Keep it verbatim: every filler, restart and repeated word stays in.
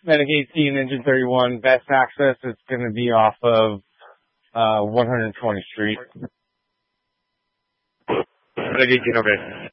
Medic eighteen, Engine thirty-one, best access, it's going to be off of uh, one hundred twentieth Street. Medic eighteen, okay.